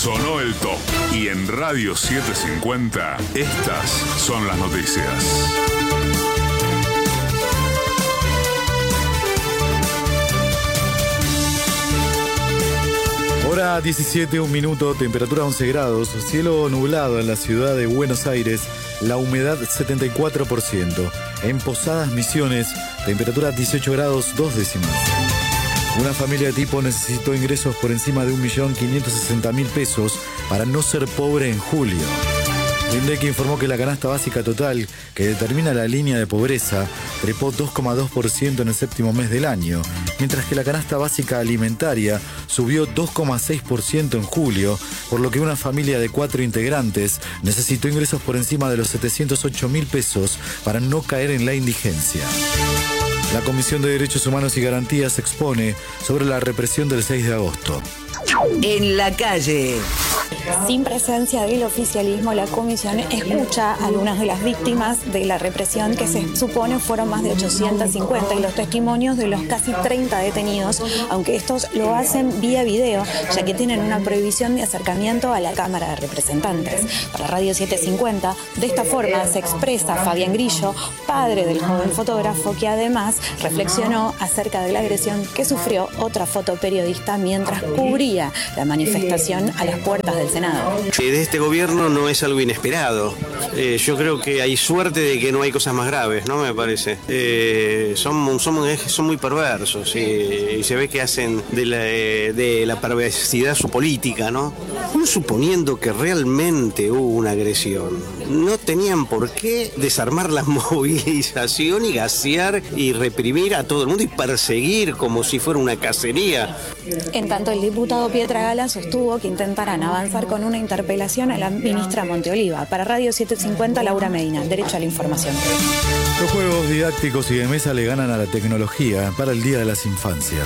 Sonó el top. Y en Radio 750, estas son las noticias. Hora 17, 1 minuto, temperatura 11 grados, cielo nublado en la ciudad de Buenos Aires, la humedad 74%. En Posadas Misiones, temperatura 18 grados 2 décimas. Una familia de tipo necesitó ingresos por encima de 1.560.000 pesos para no ser pobre en julio. El INDEC informó que la canasta básica total, que determina la línea de pobreza, trepó 2,2% en el séptimo mes del año, mientras que la canasta básica alimentaria subió 2,6% en julio, por lo que una familia de 4 integrantes necesitó ingresos por encima de los 708.000 pesos para no caer en la indigencia. La Comisión de Derechos Humanos y Garantías expone sobre la represión del 6 de agosto. En la calle. Sin presencia del oficialismo, la comisión escucha a algunas de las víctimas de la represión, que se supone fueron más de 850, y los testimonios de los casi 30 detenidos, aunque estos lo hacen vía video, ya que tienen una prohibición de acercamiento a la Cámara de Representantes. Para Radio 750, de esta forma se expresa Fabián Grillo, padre del joven fotógrafo, que además reflexionó acerca de la agresión que sufrió otra fotoperiodista mientras cubría la manifestación a las puertas del Senado. De este gobierno no es algo inesperado. Yo creo que hay suerte de que no hay cosas más graves, ¿no? Me parece. Son muy perversos y se ve que hacen de la perversidad su política, ¿no? Aún suponiendo que realmente hubo una agresión, no tenían por qué desarmar la movilización y gasear y reprimir a todo el mundo y perseguir como si fuera una cacería. En tanto, el diputado Pietra Gala sostuvo que intentarán avanzar con una interpelación a la ministra Monteoliva. Para Radio 750, Laura Medina, Derecho a la Información. Los juegos didácticos y de mesa le ganan a la tecnología para el Día de las Infancias.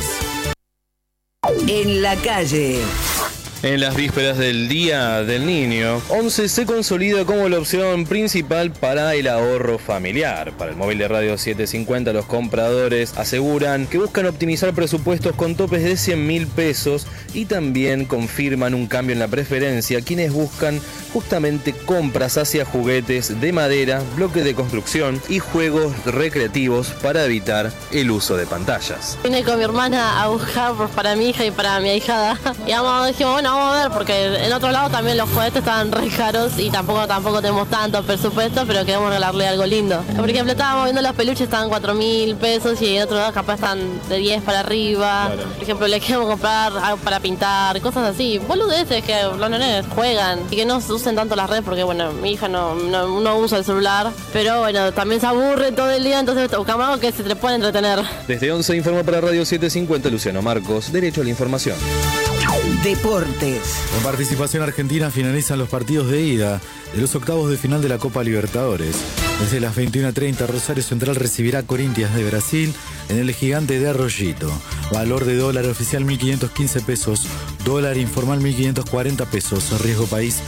En la calle. En las vísperas del Día del Niño, 11 se consolida como la opción principal para el ahorro familiar. Para el móvil de Radio 750, los compradores aseguran que buscan optimizar presupuestos con topes de 100.000 pesos y también confirman un cambio en la preferencia quienes buscan justamente compras hacia juguetes de madera, bloques de construcción y juegos recreativos para evitar el uso de pantallas. Vine con mi hermana a buscar para mi hija y para mi ahijada. Y dijimos, bueno, vamos a ver, porque en otro lado también los juguetes estaban re caros y tampoco tenemos tanto presupuesto, pero queremos regalarle algo lindo. Por ejemplo, estábamos viendo los peluches, estaban 4.000 pesos y en otro lado capaz están de 10 para arriba. Claro. Por ejemplo, le queremos comprar algo para pintar, cosas así. Boludeces que los nenes juegan y que no usen tanto las redes, porque bueno, mi hija no usa el celular, pero bueno, también se aburre todo el día, entonces buscamos algo que se te puede entretener. Desde 11 informó para Radio 750 Luciano Marcos, Derecho a la Información. Deportes. Con participación argentina finalizan los partidos de ida de los octavos de final de la Copa Libertadores. Desde las 21:30, Rosario Central recibirá a Corinthians de Brasil en el Gigante de Arroyito. Valor de dólar oficial 1.515 pesos, dólar informal 1.540 pesos, riesgo país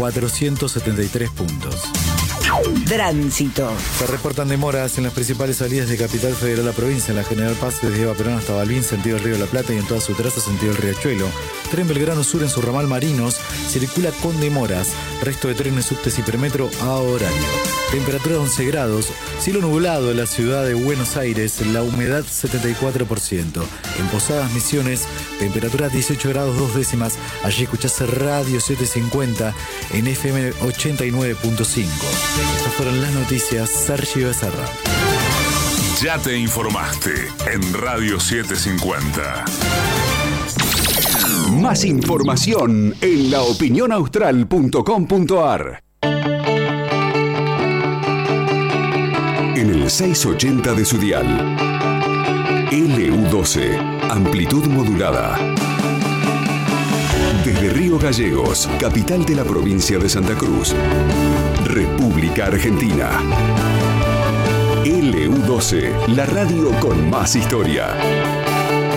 473 puntos. Tránsito. Se reportan demoras en las principales salidas de Capital Federal a la provincia, en la General Paz desde Eva Perón hasta Balbín, sentido del Río de la Plata, y en toda su traza, sentido del Riachuelo. Tren Belgrano Sur en su ramal Marinos circula con demoras. Resto de trenes, subtes y premetro a horario. Temperatura 11 grados, cielo nublado en la ciudad de Buenos Aires, la humedad 74%. En Posadas Misiones, temperatura 18 grados 2 décimas. Allí escuchás Radio 750 en FM 89.5. Estas fueron las noticias. Sergio Becerra. Ya te informaste en Radio 750. Más información en laopinionaustral.com.ar. En el 680 de su dial. LU12, amplitud modulada. Desde Río Gallegos, capital de la provincia de Santa Cruz, República Argentina. LU12, la radio con más historia.